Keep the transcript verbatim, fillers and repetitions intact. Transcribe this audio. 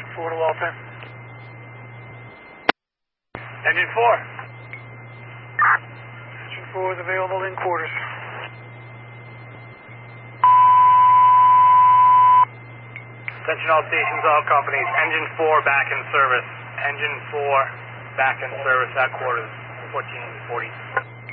four to Walter. Engine four. Engine four is available in quarters. Attention all stations, all companies. Engine four back in service. Engine four back in service at quarters. fourteen forty.